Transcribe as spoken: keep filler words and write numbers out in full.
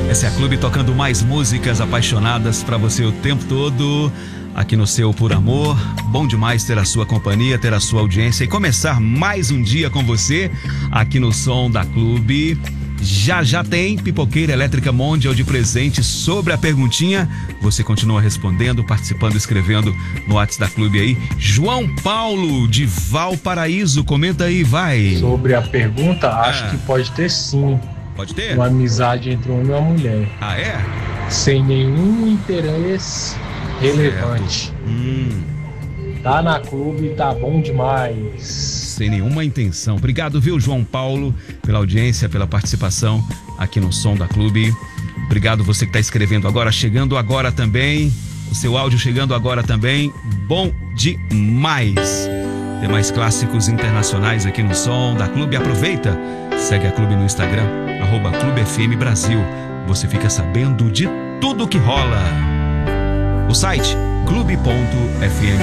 Esse é a Clube tocando mais músicas apaixonadas pra você o tempo todo, aqui no seu Por Amor. Bom demais ter a sua companhia, ter a sua audiência e começar mais um dia com você aqui no Som da Clube. Já já tem pipoqueira elétrica Mondial de presente. Sobre a perguntinha, você continua respondendo, participando, escrevendo no WhatsApp da Clube aí. João Paulo de Valparaíso, comenta aí, vai. Sobre a pergunta, acho Ah. que pode ter sim. Pode ter? Uma amizade entre um homem e uma mulher. Ah, é? Sem nenhum interesse relevante. Hum, Tá na Clube, tá bom demais. sem nenhuma intenção. Obrigado, viu, João Paulo, pela audiência, pela participação aqui no Som da Clube. Obrigado você que está escrevendo agora, chegando agora também. O seu áudio chegando agora também. Bom demais. Tem mais clássicos internacionais aqui no Som da Clube. Aproveita, segue a Clube no Instagram, arroba Clube F M Brasil. Você fica sabendo de tudo que rola. O site clube ponto f m